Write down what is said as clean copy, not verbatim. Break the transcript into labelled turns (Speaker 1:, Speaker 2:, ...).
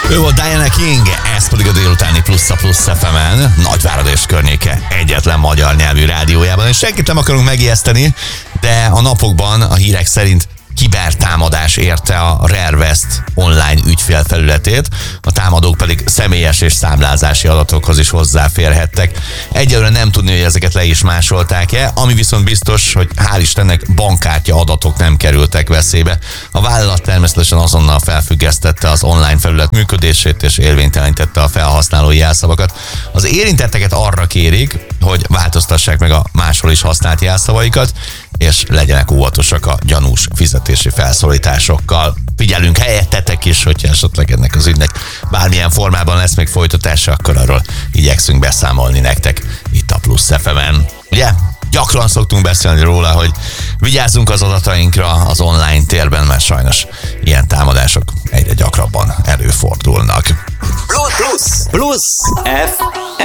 Speaker 1: Ő volt Diana King, ez pedig a délutáni Plusz a Plusz FM-en, Nagyvárad és környéke egyetlen magyar nyelvű rádiójában, és senkit nem akarunk megijeszteni, de a napokban a hírek szerint kibertámadás érte a RareVest online ügyfélfelületét, a támadók pedig személyes és számlázási adatokhoz is hozzáférhettek. Egyelőre nem tudni, hogy ezeket le is másolták-e, ami viszont biztos, hogy hál' Istennek bankkártya adatok nem kerültek veszélybe. A vállalat természetesen azonnal felfüggesztette az online felület működését és érvénytelenítette a felhasználói jelszavakat. Az érintetteket arra kérik, hogy változtassák meg a máshol is használt jelszavaikat, és legyenek óvatosak a gyanús fizetési felszólításokkal. Figyelünk helyettetek is, hogyha esetleg ennek az ügynek bármilyen formában lesz még folytatása, akkor arról igyekszünk beszámolni nektek itt a Plusz FM-en. Ugye? Gyakran szoktunk beszélni róla, hogy vigyázzunk az adatainkra az online térben, mert sajnos ilyen támadások egyre gyakrabban előfordulnak.
Speaker 2: Plusz FM